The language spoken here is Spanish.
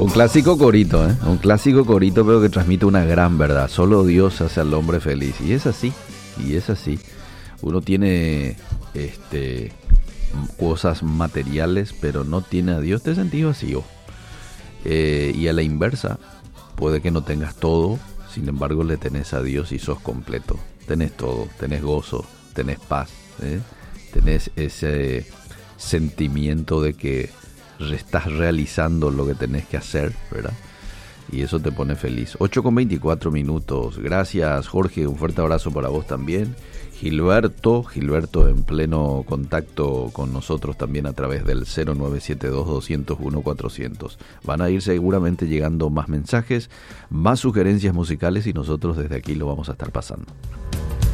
Un clásico corito, ¿eh? Un clásico corito, pero que transmite una gran verdad. Solo Dios hace al hombre feliz. Y es así, y es así. Uno tiene cosas materiales, pero no tiene a Dios, te sentís vacío. Y a la inversa, puede que no tengas todo, sin embargo le tenés a Dios y sos completo. Tenés todo, tenés gozo, tenés paz, tenés ese sentimiento de que estás realizando lo que tenés que hacer, ¿verdad? Y eso te pone feliz. 8:24. Gracias, Jorge, un fuerte abrazo para vos también. Gilberto en pleno contacto con nosotros también a través del 0972-201-400. Van a ir seguramente llegando más mensajes, más sugerencias musicales y nosotros desde aquí lo vamos a estar pasando.